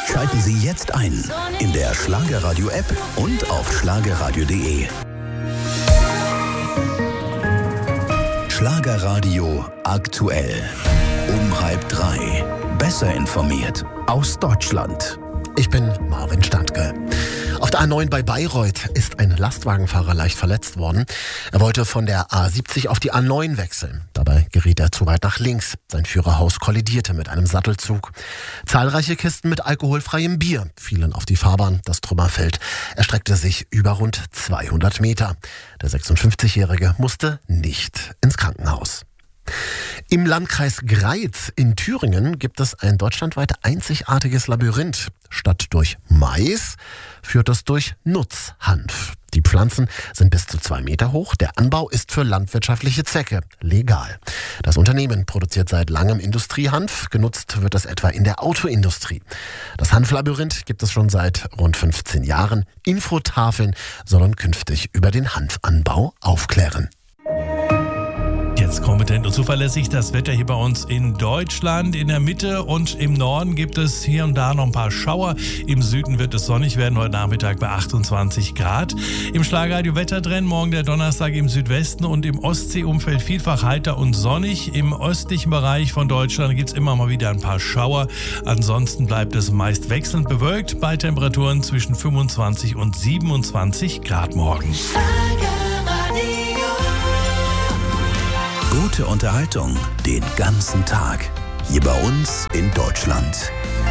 Schalten Sie jetzt ein in der Schlagerradio-App und auf schlagerradio.de. Schlagerradio aktuell. Um 2:30. Besser informiert aus Deutschland. Ich bin Marvin Standke. Auf der A9 bei Bayreuth ist ein Lastwagenfahrer leicht verletzt worden. Er wollte von der A70 auf die A9 wechseln. Dabei geriet er zu weit nach links. Sein Führerhaus kollidierte mit einem Sattelzug. Zahlreiche Kisten mit alkoholfreiem Bier fielen auf die Fahrbahn. Das Trümmerfeld erstreckte sich über rund 200 Meter. Der 56-Jährige musste nicht ins Krankenhaus. Im Landkreis Greiz in Thüringen gibt es ein deutschlandweit einzigartiges Labyrinth. Statt durch Mais führt es durch Nutzhanf. Die Pflanzen sind bis zu 2 Meter hoch. Der Anbau ist für landwirtschaftliche Zwecke legal. Das Unternehmen produziert seit langem Industriehanf. Genutzt wird es etwa in der Autoindustrie. Das Hanflabyrinth gibt es schon seit rund 15 Jahren. Infotafeln sollen künftig über den Hanfanbau aufklären. Jetzt kompetent und zuverlässig das Wetter hier bei uns in Deutschland. In der Mitte und im Norden gibt es hier und da noch ein paar Schauer. Im Süden wird es sonnig werden, heute Nachmittag bei 28 Grad. Im Schlagerradio Wettertrend morgen der Donnerstag im Südwesten und im Ostseeumfeld vielfach heiter und sonnig. Im östlichen Bereich von Deutschland gibt es immer mal wieder ein paar Schauer. Ansonsten bleibt es meist wechselnd bewölkt bei Temperaturen zwischen 25 und 27 Grad morgen. Gute Unterhaltung den ganzen Tag. Hier bei uns in Deutschland.